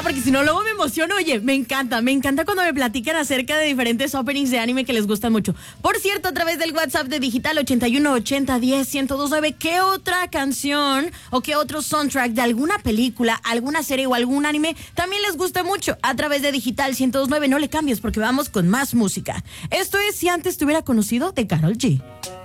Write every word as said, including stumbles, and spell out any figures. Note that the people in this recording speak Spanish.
porque si no luego me emociono. Oye, me encanta, me encanta cuando me platican acerca de diferentes openings de anime que les gustan mucho. Por cierto, a través del WhatsApp de Digital ochenta y uno ochenta diez ciento dos nueve, ¿qué otra canción o qué otro soundtrack de alguna película, alguna serie o algún anime también les gusta mucho? A través de Digital ciento dos nueve, no le cambies porque vamos con más música. Esto es Si Antes Te Hubiera Conocido de Karol G.